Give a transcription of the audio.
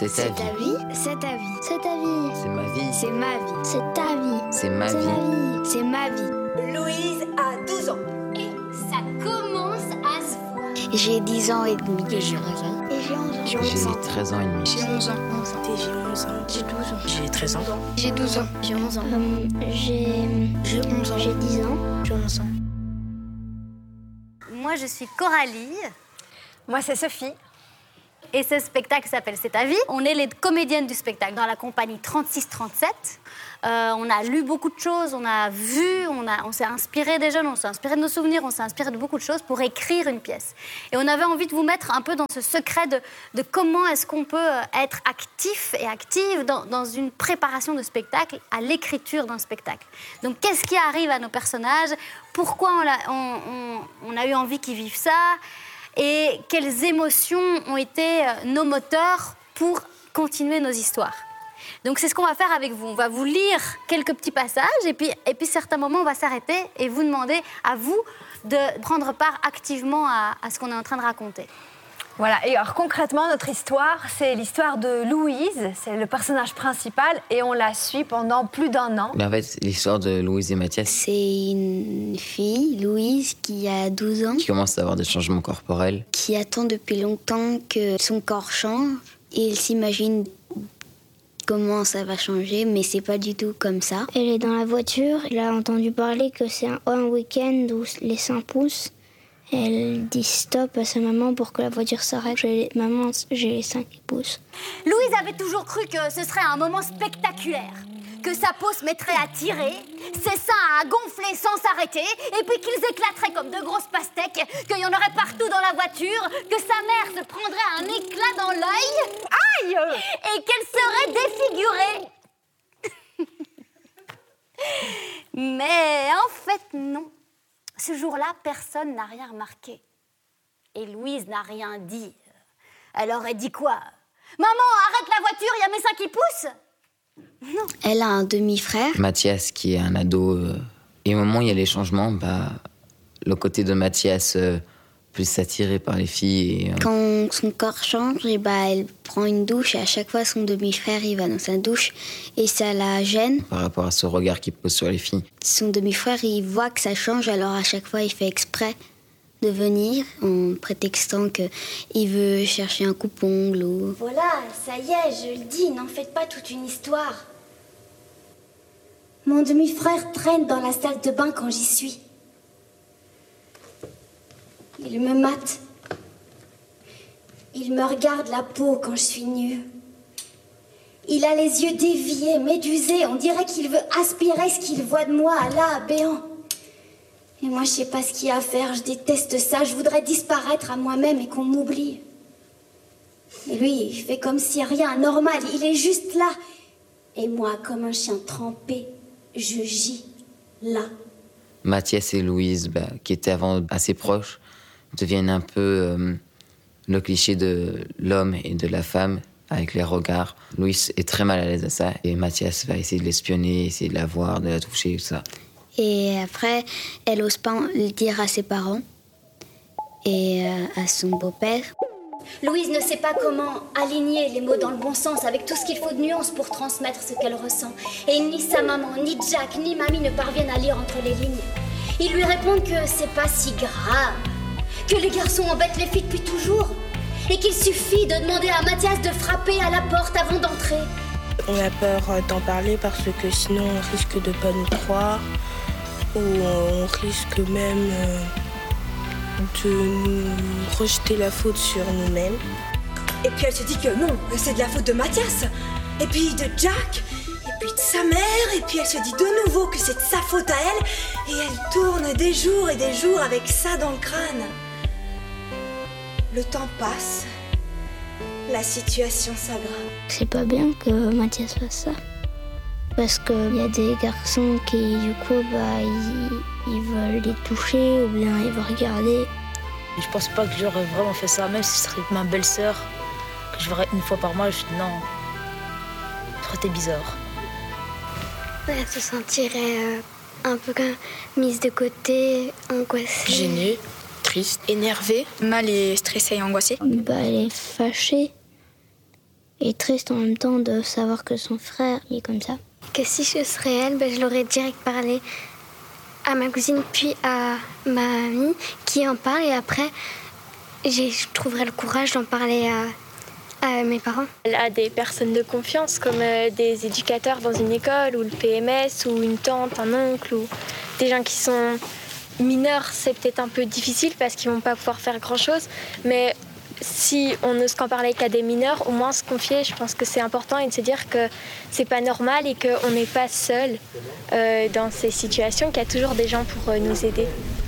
C'est ta vie. C'est ta vie. C'est ta vie. C'est ma vie. C'est ma vie. C'est ta vie. C'est ma vie. C'est ma vie. Louise a 12 ans. Et ça commence à se voir. J'ai 10 ans et demi. Et j'ai 11 ans. Et j'ai 11 ans. J'ai 13 ans et demi. J'ai 11 ans. Et j'ai 11 ans. J'ai 12 ans. J'ai 13 ans. J'ai 12 ans. J'ai 11 ans. J'ai 11 ans. J'ai 10 ans. J'ai 11 ans. Moi, je suis Coralie. Moi, c'est Sophie. Et ce spectacle s'appelle C'est ta vie. On est les comédiennes du spectacle dans la compagnie 36-37. On a lu beaucoup de choses, on a vu, on s'est inspiré des jeunes, on s'est inspiré de nos souvenirs, on s'est inspiré de beaucoup de choses pour écrire une pièce. Et on avait envie de vous mettre un peu dans ce secret de comment est-ce qu'on peut être actif et active dans une préparation de spectacle, à l'écriture d'un spectacle. Donc qu'est-ce qui arrive à nos personnages? Pourquoi on a eu envie qu'ils vivent ça? Et quelles émotions ont été nos moteurs pour continuer nos histoires. Donc c'est ce qu'on va faire avec vous. On va vous lire quelques petits passages et puis certains moments on va s'arrêter et vous demander à vous de prendre part activement à ce qu'on est en train de raconter. Voilà, et alors concrètement, notre histoire, c'est l'histoire de Louise, c'est le personnage principal, et on la suit pendant plus d'1 an. Mais en fait, l'histoire de Louise et Mathias C'est une fille, Louise, qui a 12 ans, qui commence à avoir des changements corporels. qui attend depuis longtemps que son corps change. Et elle s'imagine comment ça va changer, mais c'est pas du tout comme ça. Elle est dans la voiture, elle a entendu parler que c'est un week-end où les seins poussent. Elle dit stop à sa maman pour que la voiture s'arrête. Maman, j'ai les seins qui poussent. Louise avait toujours cru que ce serait un moment spectaculaire, que sa peau se mettrait à tirer, ses seins à gonfler sans s'arrêter, et puis qu'ils éclateraient comme de grosses pastèques, qu'il y en aurait partout dans la voiture, que sa mère se prendrait un éclat dans l'œil. Aïe! Et qu'elle serait défigurée. Mais en fait, non. Ce jour-là, personne n'a rien remarqué. Et Louise n'a rien dit. Elle aurait dit quoi? Maman, arrête la voiture, il y a mes seins qui poussent. Non. Elle a un demi-frère. Mathias, qui est un ado. Et au moment où il y a les changements, le côté de Mathias plus attiré par les filles. Et, Quand son corps change, elle prend une douche et à chaque fois son demi-frère il va dans sa douche et ça la gêne. par rapport à ce regard qu'il pose sur les filles. Son demi-frère il voit que ça change, alors à chaque fois il fait exprès de venir en prétextant qu'il veut chercher un coupe-ongle ou... Voilà, ça y est, je le dis, n'en faites pas toute une histoire. Mon demi-frère traîne dans la salle de bain quand j'y suis. Il me mate. Il me regarde la peau quand je suis nue. Il a les yeux déviés, médusés. On dirait qu'il veut aspirer ce qu'il voit de moi, là, béant. Et moi, je sais pas ce qu'il y a à faire. Je déteste ça. Je voudrais disparaître à moi-même et qu'on m'oublie. Et lui, il fait comme si rien, normal. Il est juste là. Et moi, comme un chien trempé, je gis là. Mathias et Louise, qui étaient avant assez proches, deviennent un peu le cliché de l'homme et de la femme avec les regards. Louise est très mal à l'aise à ça et Mathias va essayer de l'espionner, essayer de la voir, de la toucher, tout ça. Et après, elle n'ose pas le dire à ses parents et à son beau-père. Louise ne sait pas comment aligner les mots dans le bon sens avec tout ce qu'il faut de nuances pour transmettre ce qu'elle ressent. Et ni sa maman, ni Jack, ni mamie ne parviennent à lire entre les lignes. Ils lui répondent que c'est pas si grave, que les garçons embêtent les filles depuis toujours et qu'il suffit de demander à Mathias de frapper à la porte avant d'entrer. On a peur d'en parler parce que sinon on risque de pas nous croire ou on risque même de nous rejeter la faute sur nous-mêmes. Et puis elle se dit que non, c'est de la faute de Mathias. Et puis de Jack. Et puis de sa mère. Et puis elle se dit de nouveau que c'est de sa faute à elle. Et elle tourne des jours et des jours avec ça dans le crâne. Le temps passe. La situation s'aggrave. C'est pas bien que Mathias fasse ça. Parce qu'il y a des garçons qui, du coup, ils veulent les toucher ou bien ils veulent regarder. Je pense pas que j'aurais vraiment fait ça, même si ce serait ma belle-sœur, que je verrais une fois par mois, je dis non, ça aurait été bizarre. Elle se sentirait un peu mise de côté, angoissée. Gênée, triste, énervée, mal et stressée et angoissée. Elle est fâchée. est triste en même temps de savoir que son frère est comme ça. Que si je serais elle, je l'aurais direct parlé à ma cousine puis à ma amie qui en parle et après je trouverais le courage d'en parler à mes parents. Elle a des personnes de confiance comme des éducateurs dans une école ou le PMS ou une tante, un oncle ou des gens qui sont mineurs. C'est peut-être un peu difficile parce qu'ils vont pas pouvoir faire grand-chose, mais si on n'ose qu'en parler qu'à des mineurs, au moins se confier, je pense que c'est important et de se dire que c'est pas normal et qu'on n'est pas seul dans ces situations, qu'il y a toujours des gens pour nous aider.